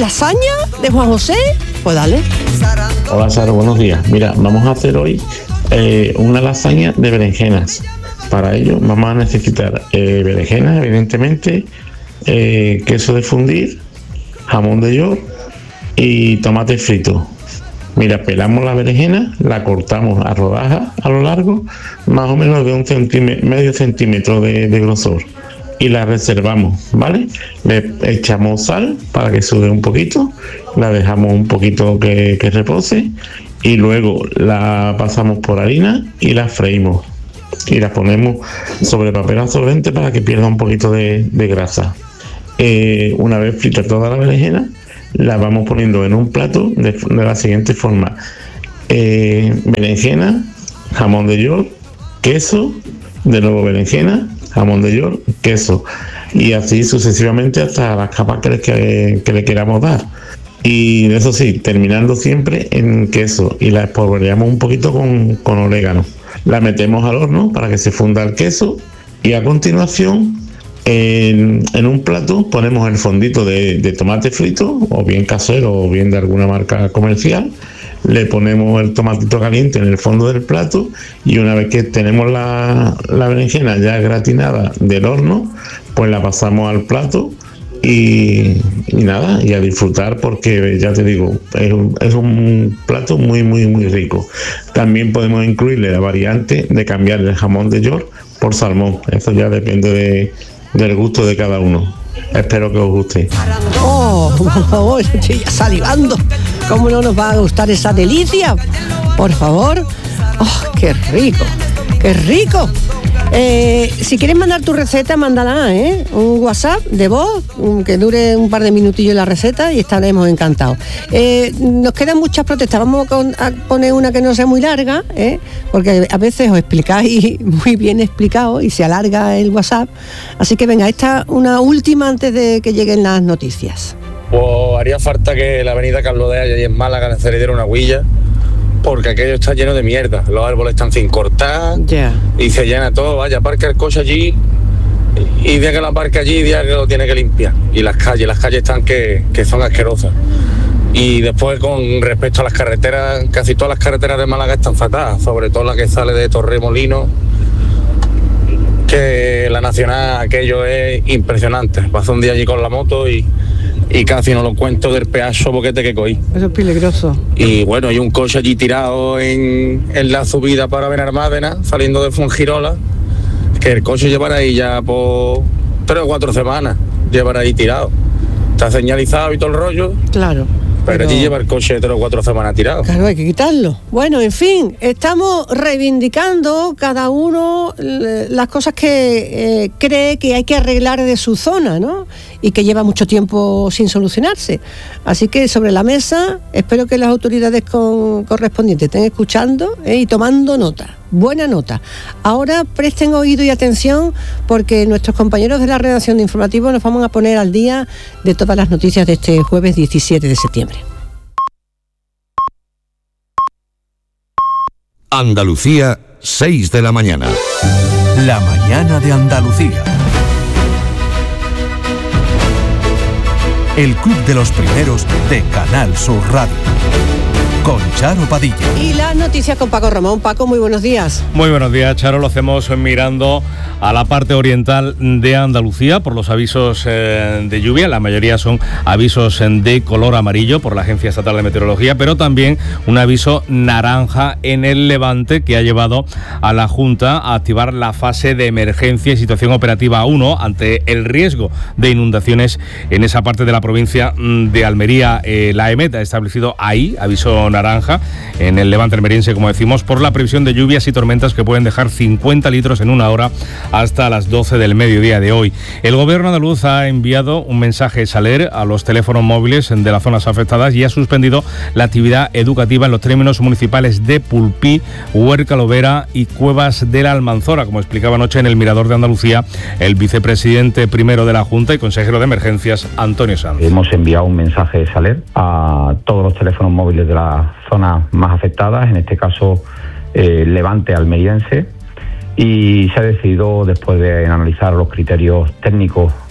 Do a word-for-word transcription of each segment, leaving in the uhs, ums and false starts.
lasaña de Juan José, pues dale. Hola Sara, buenos días. Mira, vamos a hacer hoy eh, una lasaña de berenjenas. Para ello vamos a necesitar eh, berenjenas, evidentemente, eh, queso de fundir, jamón de york y tomate frito. Mira, pelamos la berenjena, la cortamos a rodajas a lo largo, más o menos de un centímetro, medio centímetro de, de grosor, y la reservamos, ¿vale? Le echamos sal para que sude un poquito, la dejamos un poquito que, que repose, y luego la pasamos por harina y la freímos. Y la ponemos sobre papel absorbente para que pierda un poquito de, de grasa. Eh, una vez frita toda la berenjena, la vamos poniendo en un plato de, de la siguiente forma: eh, berenjena, jamón de york, queso, de nuevo berenjena, jamón de york, queso, y así sucesivamente hasta las capas que le, que, que le queramos dar. Y eso sí, terminando siempre en queso, y la espolvoreamos un poquito con, con orégano. La metemos al horno para que se funda el queso, y a continuación en, en un plato ponemos el fondito de, de tomate frito, o bien casero o bien de alguna marca comercial. Le ponemos el tomatito caliente en el fondo del plato, y una vez que tenemos la, la berenjena ya gratinada del horno, pues la pasamos al plato. Y, y nada, y a disfrutar, porque ya te digo, es un, es un plato muy muy muy rico. También podemos incluirle la variante de cambiar el jamón de york por salmón. Eso ya depende de, del gusto de cada uno. Espero que os guste. Oh, por favor, estoy ya salivando. ¿Cómo no nos va a gustar esa delicia? Por favor. Oh, qué rico, qué rico. Eh, si quieres mandar tu receta, mándala, ¿eh? Un WhatsApp de voz, un, que dure un par de minutillos la receta, y estaremos encantados. Eh, nos quedan muchas protestas, vamos con, a poner una que no sea muy larga, ¿eh? Porque a veces os explicáis muy bien explicado y se alarga el WhatsApp. Así que venga, esta una última antes de que lleguen las noticias. Pues haría falta que la avenida Carlos de Haya y en Málaga necesitara una huilla, porque aquello está lleno de mierda. Los árboles están sin cortar, yeah. Y se llena todo. Vaya, aparca el coche allí, y día que lo aparca allí, día que lo tiene que limpiar. Y las calles, las calles están que, que son asquerosas. Y después, con respecto a las carreteras, casi todas las carreteras de Málaga están fatadas, sobre todo la que sale de Torremolinos, que la nacional, aquello es impresionante. Pasé un día allí con la moto y y casi no lo cuento del pedazo boquete que cogí. Eso es peligroso. Y bueno, hay un coche allí tirado en, en la subida para Benalmádena, saliendo de Fuengirola, que el coche llevará ahí ya por tres o cuatro semanas, llevará ahí tirado. Está señalizado y todo el rollo. Claro. Pero, pero allí lleva el coche tres o cuatro semanas tirado. Claro, hay que quitarlo. Bueno, en fin, estamos reivindicando cada uno las cosas que eh, cree que hay que arreglar de su zona, ¿no? Y que lleva mucho tiempo sin solucionarse. Así que sobre la mesa, espero que las autoridades con, correspondientes estén escuchando eh, y tomando nota. Buena nota. Ahora presten oído y atención, porque nuestros compañeros de la redacción de Informativo nos vamos a poner al día de todas las noticias de este jueves diecisiete de septiembre. Andalucía, seis de la mañana. La mañana de Andalucía. El Club de los Primeros de Canal Sur Radio. Con Charo Padilla. Y las noticias con Paco Ramón. Paco, muy buenos días. Muy buenos días, Charo. Lo hacemos mirando a la parte oriental de Andalucía por los avisos eh, de lluvia. La mayoría son avisos de color amarillo por la Agencia Estatal de Meteorología, pero también un aviso naranja en el Levante, que ha llevado a la Junta a activar la fase de emergencia y situación operativa uno ante el riesgo de inundaciones en esa parte de la provincia de Almería. Eh, la EMET ha establecido ahí aviso naranja en el Levante almeriense, como decimos, por la previsión de lluvias y tormentas que pueden dejar cincuenta litros en una hora hasta las doce del mediodía de hoy. El gobierno andaluz ha enviado un mensaje Saler a los teléfonos móviles de las zonas afectadas y ha suspendido la actividad educativa en los términos municipales de Pulpí, Huerca Lovera y Cuevas de la Almanzora, como explicaba anoche en el Mirador de Andalucía el vicepresidente primero de la Junta y consejero de Emergencias, Antonio Sanz. Hemos enviado un mensaje Saler a todos los teléfonos móviles de la zonas más afectadas, en este caso eh, Levante almeriense, y se ha decidido, después de analizar los criterios técnicos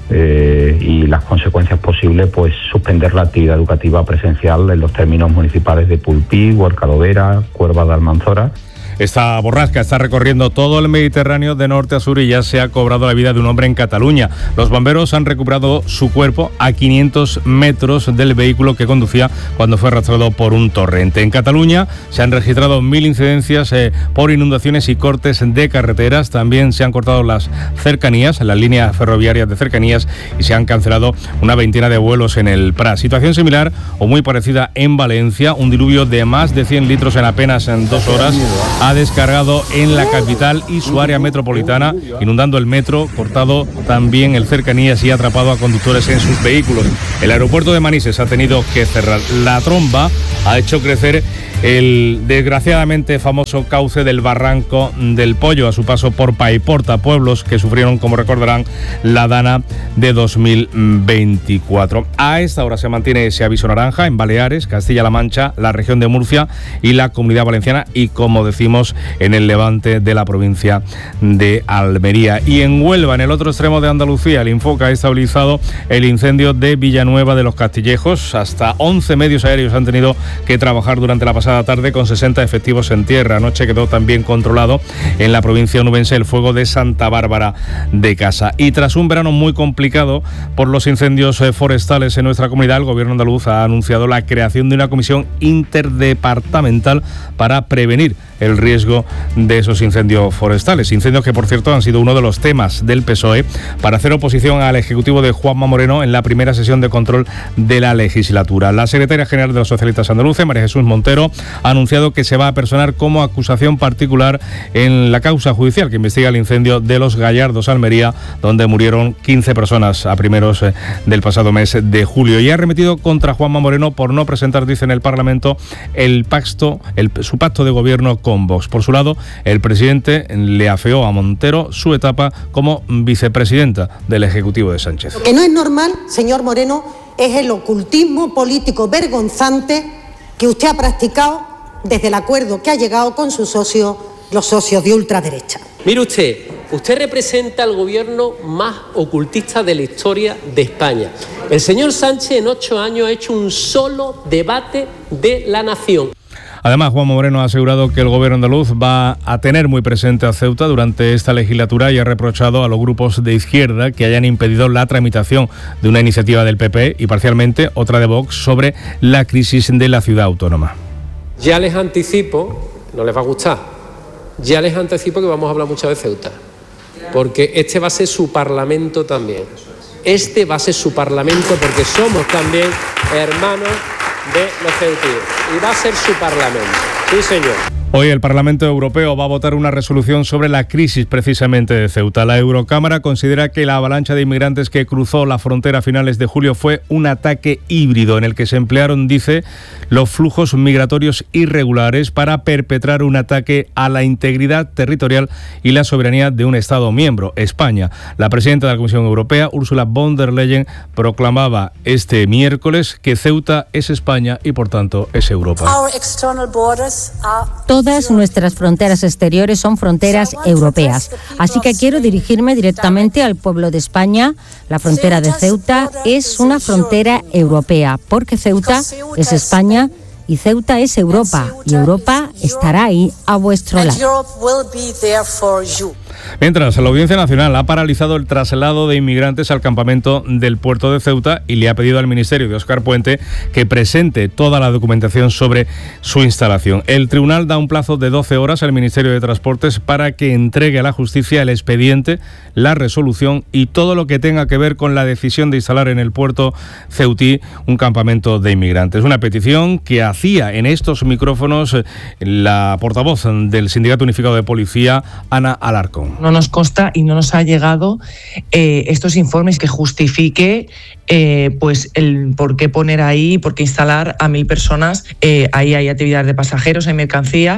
eh, y las consecuencias posibles, pues suspender la actividad educativa presencial en los términos municipales de Pulpí, Huercalovera, Cuerva de Almanzora. Esta borrasca está recorriendo todo el Mediterráneo de norte a sur y ya se ha cobrado la vida de un hombre en Cataluña. Los bomberos han recuperado su cuerpo a quinientos metros del vehículo que conducía cuando fue arrastrado por un torrente. En Cataluña se han registrado mil incidencias eh, por inundaciones y cortes de carreteras. También se han cortado las cercanías, las líneas ferroviarias de cercanías, y se han cancelado una veintena de vuelos en el Prat. Situación similar o muy parecida en Valencia. Un diluvio de más de cien litros en apenas en dos horas ha descargado en la capital y su área metropolitana, inundando el metro, cortado también el cercanías y atrapado a conductores en sus vehículos. El aeropuerto de Manises ha tenido que cerrar. La tromba ha hecho crecer el desgraciadamente famoso cauce del Barranco del Pollo a su paso por Paiporta, pueblos que sufrieron, como recordarán, la dana de dos mil veinticuatro. A esta hora se mantiene ese aviso naranja en Baleares, Castilla-La Mancha, la región de Murcia y la Comunidad Valenciana, y como decimos, en el levante de la provincia de Almería. Y en Huelva, en el otro extremo de Andalucía, el Infoca ha estabilizado el incendio de Villanueva de los Castillejos. Hasta once medios aéreos han tenido que trabajar durante la pasada tarde con sesenta efectivos en tierra. Anoche quedó también controlado en la provincia onubense el fuego de Santa Bárbara de Casa. Y tras un verano muy complicado por los incendios forestales en nuestra comunidad, el gobierno andaluz ha anunciado la creación de una comisión interdepartamental para prevenir el riesgo de esos incendios forestales. Incendios que, por cierto, han sido uno de los temas del P S O E para hacer oposición al Ejecutivo de Juanma Moreno en la primera sesión de control de la legislatura. La secretaria general de los socialistas andaluces, María Jesús Montero, ha anunciado que se va a personar como acusación particular en la causa judicial que investiga el incendio de Los Gallardos, Almería, donde murieron quince personas a primeros del pasado mes de julio. Y ha arremetido contra Juanma Moreno por no presentar, dice, en el Parlamento el pacto, el, su pacto de gobierno con Vox. Por su lado, el presidente le afeó a Montero su etapa como vicepresidenta del Ejecutivo de Sánchez. Lo que no es normal, señor Moreno, es el ocultismo político vergonzante que usted ha practicado desde el acuerdo que ha llegado con sus socios, los socios de ultraderecha. Mire usted, usted representa al gobierno más ocultista de la historia de España. El señor Sánchez en ocho años ha hecho un solo debate de la nación. Además, Juanma Moreno ha asegurado que el gobierno andaluz va a tener muy presente a Ceuta durante esta legislatura y ha reprochado a los grupos de izquierda que hayan impedido la tramitación de una iniciativa del P P y parcialmente otra de Vox sobre la crisis de la ciudad autónoma. Ya les anticipo, no les va a gustar, ya les anticipo que vamos a hablar mucho de Ceuta, porque este va a ser su parlamento también. Este va a ser su parlamento porque somos también hermanos de los ceutíes y va a ser su parlamento. Sí, señor. Hoy el Parlamento Europeo va a votar una resolución sobre la crisis precisamente de Ceuta. La Eurocámara considera que la avalancha de inmigrantes que cruzó la frontera a finales de julio fue un ataque híbrido en el que se emplearon, dice, los flujos migratorios irregulares para perpetrar un ataque a la integridad territorial y la soberanía de un Estado miembro, España. La presidenta de la Comisión Europea, Ursula von der Leyen, proclamaba este miércoles que Ceuta es España y, por tanto, es Europa. Todas nuestras fronteras exteriores son fronteras europeas. Así que quiero dirigirme directamente al pueblo de España. La frontera de Ceuta es una frontera europea, porque Ceuta es España y Ceuta es Europa, y Europa estará ahí a vuestro lado. Mientras, la Audiencia Nacional ha paralizado el traslado de inmigrantes al campamento del puerto de Ceuta y le ha pedido al Ministerio de Óscar Puente que presente toda la documentación sobre su instalación. El tribunal da un plazo de doce horas al Ministerio de Transportes para que entregue a la justicia el expediente, la resolución y todo lo que tenga que ver con la decisión de instalar en el puerto ceutí un campamento de inmigrantes. Una petición que hacía en estos micrófonos la portavoz del Sindicato Unificado de Policía, Ana Alarcón. No nos consta y no nos ha llegado eh, estos informes que justifique eh, pues el por qué poner ahí, por qué instalar a mil personas. Eh, ahí hay actividades de pasajeros, hay mercancías.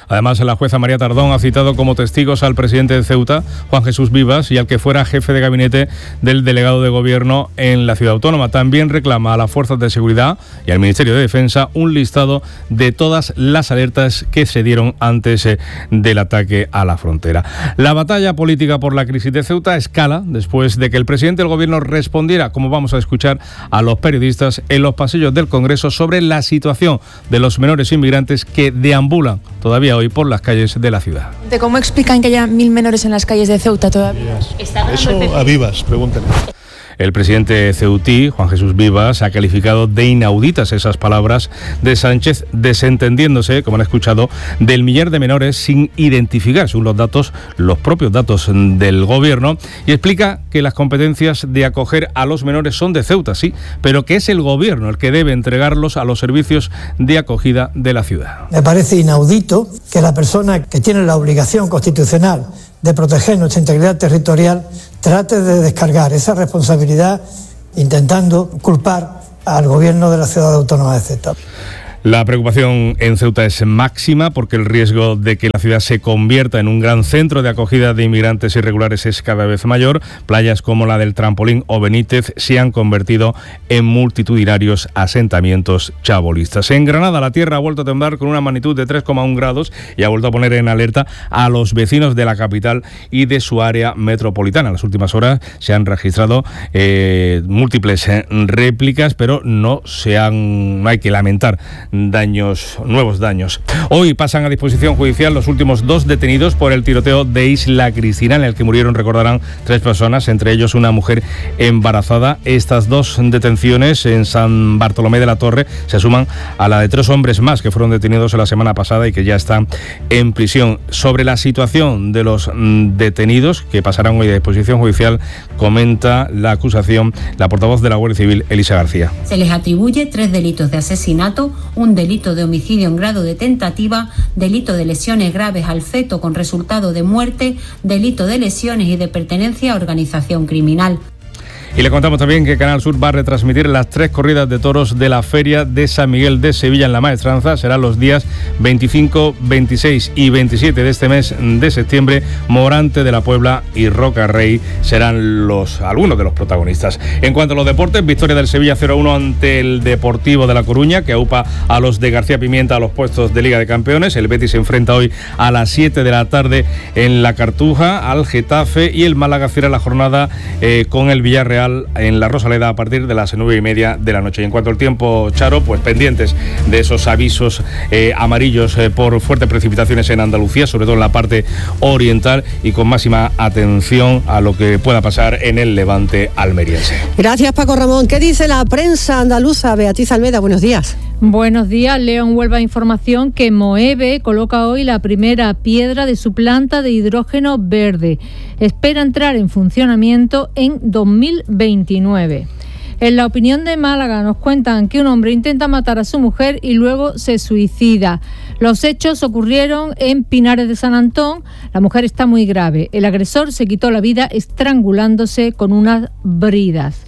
Además, la jueza María Tardón ha citado como testigos al presidente de Ceuta, Juan Jesús Vivas, y al que fuera jefe de gabinete del delegado de gobierno en la ciudad autónoma. También reclama a las fuerzas de seguridad y al Ministerio de Defensa un listado de todas las alertas que se dieron antes eh, del ataque a la frontera. La batalla política por la crisis de Ceuta escala después de que el presidente del gobierno respondiera, como vamos a escuchar, a los periodistas en los pasillos del Congreso sobre la situación de los menores inmigrantes que deambulan todavía hoy por las calles de la ciudad. ¿Cómo explican que haya mil menores en las calles de Ceuta todavía? Eso a Vivas, pregúntenle. El presidente ceutí, Juan Jesús Vivas, ha calificado de inauditas esas palabras de Sánchez, desentendiéndose, como han escuchado, del millar de menores sin identificar, según los datos, los propios datos del gobierno, y explica que las competencias de acoger a los menores son de Ceuta, sí, pero que es el gobierno el que debe entregarlos a los servicios de acogida de la ciudad. Me parece inaudito que la persona que tiene la obligación constitucional de proteger nuestra integridad territorial trate de descargar esa responsabilidad intentando culpar al gobierno de la ciudad autónoma de Ceuta. La preocupación en Ceuta es máxima porque el riesgo de que la ciudad se convierta en un gran centro de acogida de inmigrantes irregulares es cada vez mayor. Playas como la del Trampolín o Benítez se han convertido en multitudinarios asentamientos chabolistas. En Granada la tierra ha vuelto a temblar con una magnitud de tres coma uno grados y ha vuelto a poner en alerta a los vecinos de la capital y de su área metropolitana. En las últimas horas se han registrado eh, múltiples eh, réplicas, pero no se han, no hay que lamentar daños, nuevos daños. Hoy pasan a disposición judicial los últimos dos detenidos por el tiroteo de Isla Cristina, en el que murieron, recordarán, tres personas, entre ellos una mujer embarazada. Estas dos detenciones en San Bartolomé de la Torre se suman a la de tres hombres más que fueron detenidos la semana pasada y que ya están en prisión. Sobre la situación de los detenidos que pasarán hoy a disposición judicial, comenta la acusación la portavoz de la Guardia Civil, Elisa García. Se les atribuye tres delitos de asesinato, un delito de homicidio en grado de tentativa, delito de lesiones graves al feto con resultado de muerte, delito de lesiones y de pertenencia a organización criminal. Y le contamos también que Canal Sur va a retransmitir las tres corridas de toros de la Feria de San Miguel de Sevilla en La Maestranza. Serán los días veinticinco, veintiséis y veintisiete de este mes de septiembre. Morante de la Puebla y Roca Rey serán los algunos de los protagonistas. En cuanto a los deportes, victoria del Sevilla cero a uno ante el Deportivo de La Coruña, que aupa a los de García Pimienta a los puestos de Liga de Campeones. El Betis se enfrenta hoy a las siete de la tarde en La Cartuja al Getafe, y el Málaga cierra la jornada eh, con el Villarreal en la Rosaleda a partir de las nueve y media de la noche. Y en cuanto al tiempo, Charo, pues pendientes de esos avisos eh, amarillos eh, por fuertes precipitaciones en Andalucía, sobre todo en la parte oriental, y con máxima atención a lo que pueda pasar en el levante almeriense. Gracias, Paco Ramón. ¿Qué dice la prensa andaluza? Beatriz Almeda, buenos días. Buenos días. Leo en Huelva información que Moeve coloca hoy la primera piedra de su planta de hidrógeno verde. Espera entrar en funcionamiento en dos mil veintinueve. En La Opinión de Málaga nos cuentan que un hombre intenta matar a su mujer y luego se suicida. Los hechos ocurrieron en Pinares de San Antón. La mujer está muy grave. El agresor se quitó la vida estrangulándose con unas bridas.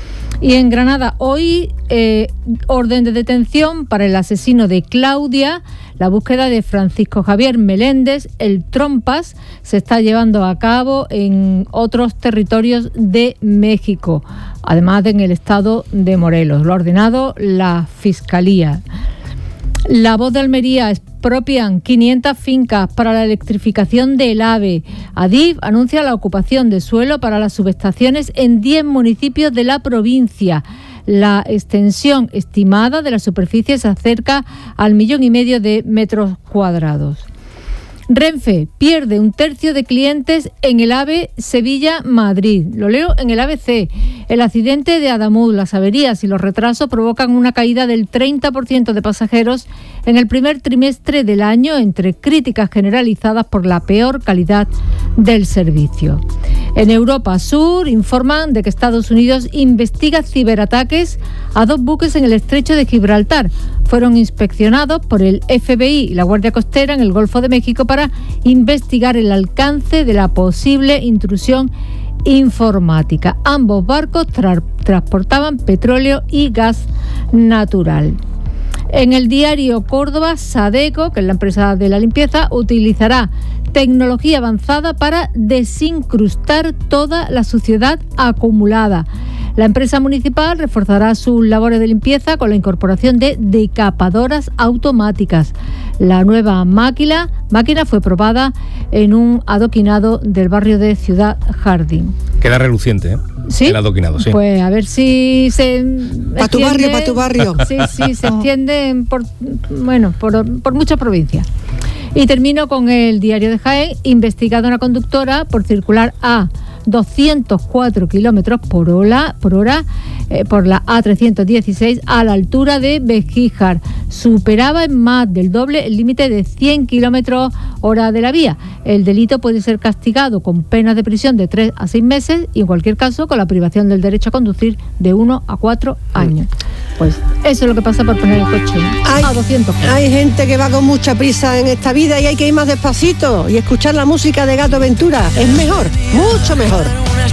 Y en Granada hoy eh, orden de detención para el asesino de Claudia. La búsqueda de Francisco Javier Meléndez, el Trompas, se está llevando a cabo en otros territorios de México, además de en el estado de Morelos. Lo ha ordenado la Fiscalía. La Voz de Almería: expropian quinientas fincas para la electrificación del AVE. Adif anuncia la ocupación de suelo para las subestaciones en diez municipios de la provincia. La extensión estimada de la superficie se acerca al millón y medio de metros cuadrados. Renfe pierde un tercio de clientes en el AVE Sevilla-Madrid. Lo leo en el A B C. El accidente de Adamuz, las averías y los retrasos provocan una caída del treinta por ciento de pasajeros en el primer trimestre del año, entre críticas generalizadas por la peor calidad del servicio. En Europa Sur informan de que Estados Unidos investiga ciberataques a dos buques en el estrecho de Gibraltar. Fueron inspeccionados por el F B I y la Guardia Costera en el Golfo de México para investigar el alcance de la posible intrusión informática. Ambos barcos tra- transportaban petróleo y gas natural. En el diario Córdoba, Sadeco, que es la empresa de la limpieza, utilizará tecnología avanzada para desincrustar toda la suciedad acumulada. La empresa municipal reforzará sus labores de limpieza con la incorporación de decapadoras automáticas. La nueva máquina, máquina fue probada en un adoquinado del barrio de Ciudad Jardín. Queda reluciente, ¿eh? ¿Sí? El adoquinado, sí. Pues a ver si se para tu barrio, para tu barrio. Sí, sí, se extiende por, bueno, por, por muchas provincias. Y termino con el diario de Jaén. Investigada una conductora por circular a doscientos cuatro kilómetros por hora, por, hora eh, por la A trescientos dieciséis a la altura de Begíjar. Superaba en más del doble el límite de cien kilómetros hora de la vía. El delito puede ser castigado con penas de prisión de tres a seis meses y en cualquier caso con la privación del derecho a conducir de uno a cuatro años. Pues eso es lo que pasa por poner el coche hay, a doscientos. Hay gente que va con mucha prisa en esta vida y hay que ir más despacito y escuchar la música de Gato Ventura. Es mejor, mucho mejor.